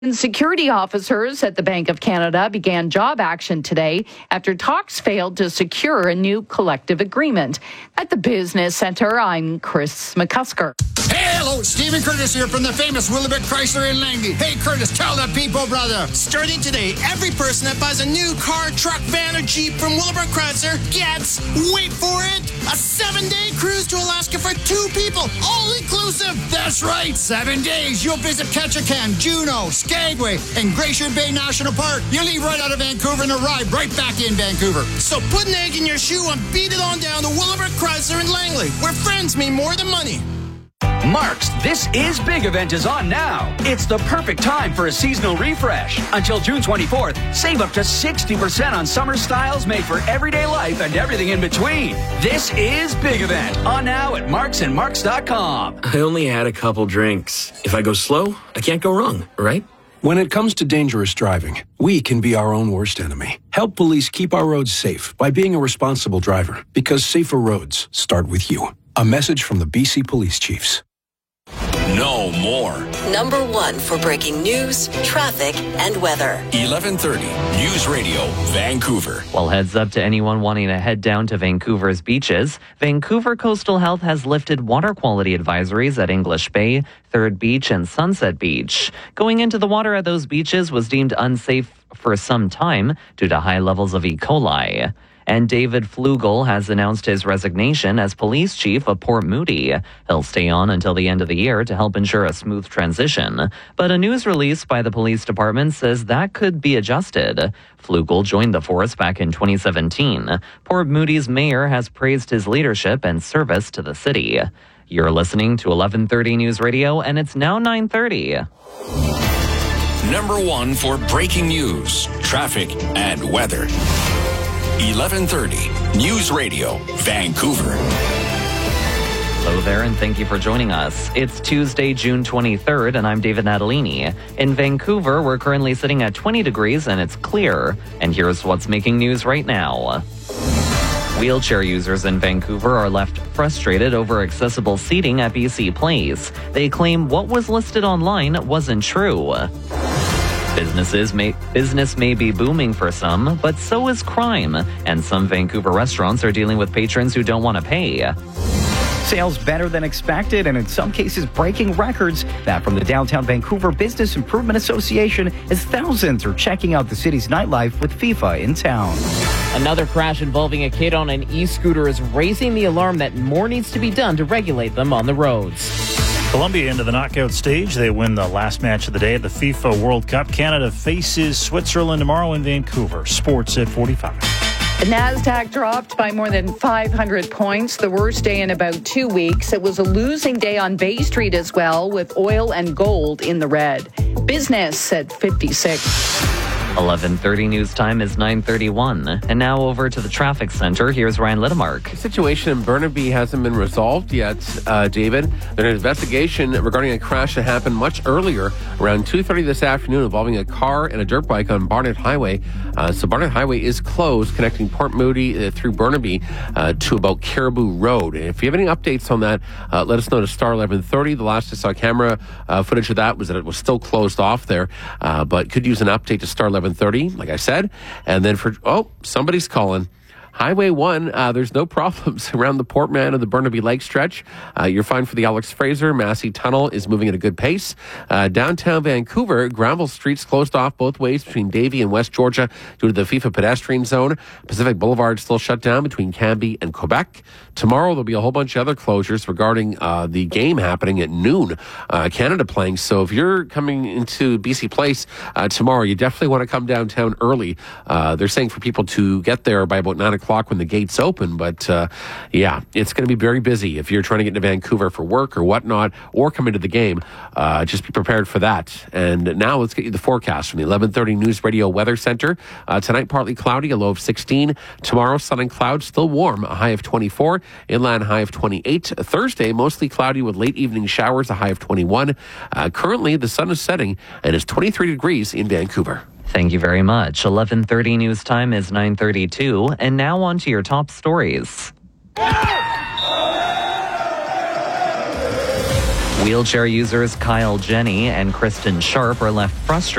And security officers at the Bank of Canada began job action today after talks failed to secure a new collective agreement. At the Business Centre, I'm Chris McCusker. Hey, hello, Stephen Curtis here from the famous Willowbrook Chrysler in Langley. Hey, Curtis, tell the people, brother. Starting today, every person that buys a new car, truck, van, or Jeep from Willowbrook Chrysler gets, wait for it, a 7-day cruise to Alaska for 2 people, all inclusive. That's right, 7 days. You'll visit Ketchikan, Juneau, Skagway, and Glacier Bay National Park. You'll leave right out of Vancouver and arrive right back in Vancouver. So put an egg in your shoe and beat it on down to Willowbrook Chrysler in Langley, where friends mean more than money. Mark's This Is Big event is on now. It's the perfect time for a seasonal refresh. Until June 24th, save up to 60% on summer styles made for everyday life and everything in between. This Is Big event on now at marksandmarks.com. I only had a couple drinks. If I go slow, I can't go wrong, right? When it comes to dangerous driving, we can be our own worst enemy. Help police keep our roads safe by being a responsible driver, because safer roads start with you. A message from the BC Police Chiefs. No more. Number 1 for breaking news, traffic, and weather. 1130 News Radio, Vancouver. Well, heads up to anyone wanting to head down to Vancouver's beaches. Vancouver Coastal Health has lifted water quality advisories at English Bay, Third Beach, and Sunset Beach. Going into the water at those beaches was deemed unsafe for some time due to high levels of E. coli. And David Flugel has announced his resignation as police chief of Port Moody. He'll stay on until the end of the year to help ensure a smooth transition. But a news release by the police department says that could be adjusted. Flugel joined the force back in 2017. Port Moody's mayor has praised his leadership and service to the city. You're listening to 1130 News Radio, and it's now 9:30. Number 1 for breaking news, traffic, and weather. 1130 News Radio, Vancouver. Hello there, and thank you for joining us. It's Tuesday, June 23rd, and I'm David Natalini. In Vancouver, we're currently sitting at 20 degrees, and it's clear. And here's what's making news right now. Wheelchair users in Vancouver are left frustrated over accessible seating at BC Place. They claim what was listed online wasn't true. Business may be booming for some, but so is crime. And some Vancouver restaurants are dealing with patrons who don't want to pay. Sales better than expected, and in some cases breaking records. That from the Downtown Vancouver Business Improvement Association, as thousands are checking out the city's nightlife with FIFA in town. Another crash involving a kid on an e-scooter is raising the alarm that more needs to be done to regulate them on the roads. Colombia into the knockout stage. They win the last match of the day at the FIFA World Cup. Canada faces Switzerland tomorrow in Vancouver. Sports at 45. The NASDAQ dropped by more than 500 points, the worst day in about 2 weeks. It was a losing day on Bay Street as well, with oil and gold in the red. Business at 56. 11:30 news time is 9:31. And now over to the traffic center. Here's Ryan Littemark. The situation in Burnaby hasn't been resolved yet, David. There's an investigation regarding a crash that happened much earlier, around 2:30 this afternoon, involving a car and a dirt bike on Barnett Highway. So Barnett Highway is closed, connecting Port Moody through Burnaby to about Caribou Road. And if you have any updates on that, let us know to star 1130. The last I saw camera footage of that was that it was still closed off there, but could use an update to star 1130, like I said. And then somebody's calling. Highway 1, there's no problems around the Portman and the Burnaby Lake stretch. You're fine for the Alex Fraser. Massey Tunnel is moving at a good pace. Downtown Vancouver, Granville Street's closed off both ways between Davie and West Georgia due to the FIFA pedestrian zone. Pacific Boulevard still shut down between Cambie and Quebec. Tomorrow, there'll be a whole bunch of other closures regarding the game happening at noon, Canada playing. So if you're coming into BC Place tomorrow, you definitely want to come downtown early. They're saying for people to get there by about 9 o'clock when the gates open. But yeah, it's going to be very busy if you're trying to get into Vancouver for work or whatnot, or come into the game. Just be prepared for that. And now let's get you the forecast from the 1130 News Radio Weather Center. Tonight, partly cloudy, a low of 16. Tomorrow, sun and clouds, still warm, a high of 24. Inland, high of 28. Thursday, mostly cloudy with late evening showers, a high of 21. Currently, the sun is setting and it's 23 degrees in Vancouver. Thank you very much. 11:30 news time is 9:32, and now on to your top stories. Wheelchair users Kyle Jenny and Kristen Sharp are left frustrated